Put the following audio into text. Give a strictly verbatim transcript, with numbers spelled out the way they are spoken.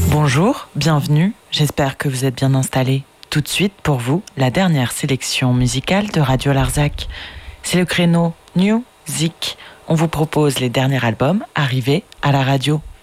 Bonjour, bienvenue, j'espère que vous êtes bien installés. Tout de suite, pour vous, la dernière sélection musicale de Radio Larzac. C'est le créneau New Zik. On vous propose les derniers albums arrivés à la radio.